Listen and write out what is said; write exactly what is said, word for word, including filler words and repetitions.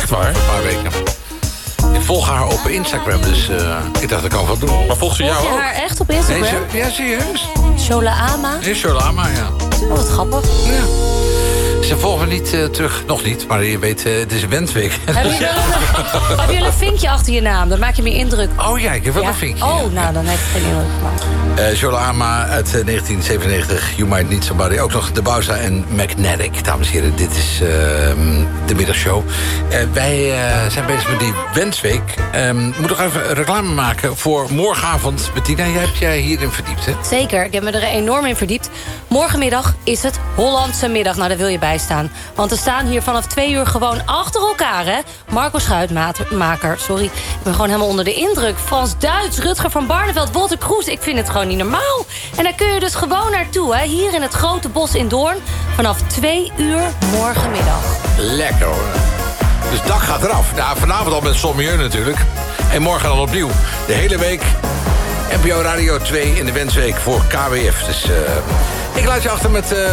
Echt waar? Een paar weken. Ik volg haar op Instagram, dus uh, ik dacht, ik kan wat doen. Maar volgt ze jou Volg je ook? haar echt op Instagram? Nee, ze, ja, serieus. Shola Ama? Nee, Sholama, ja. Oh, wat grappig. Ja. Ze volgen niet uh, terug, nog niet, maar je weet, uh, het is een wensweek. Hebben jullie een, heb je een vinkje achter je naam? Dan maak je meer indruk. Oh ja, ik heb wel Ja? een vinkje. Oh, ja. nou, dan heeft het geen indruk gemaakt. Uh, Shola Ama uit uh, negentien zevenennegentig, You Might Need Somebody. Ook nog De Bauza en Magnetic. Dames en heren, dit is uh, de middagshow. Uh, wij uh, zijn bezig met die wensweek. Um, ik moet nog even reclame maken voor morgenavond. Bettina, jij hebt jij hierin verdiept, hè? Zeker, ik heb me er enorm in verdiept. Morgenmiddag is het Hollandse middag. Nou, daar wil je bij staan. Want we staan hier vanaf twee uur gewoon achter elkaar, hè? Marco Schuitmaker, sorry. Ik ben gewoon helemaal onder de indruk. Frans Duits, Rutger van Barneveld, Wolter Kroes. Ik vind het gewoon niet normaal. En daar kun je dus gewoon naartoe, hè? Hier in het Grote Bos in Doorn. Vanaf twee uur morgenmiddag. Lekker, hoor. Dus dak gaat eraf. Nou, vanavond al met Sommieu natuurlijk. En morgen dan opnieuw. De hele week. N P O Radio twee in de wensweek voor K W F. Dus uh, ik laat je achter met uh,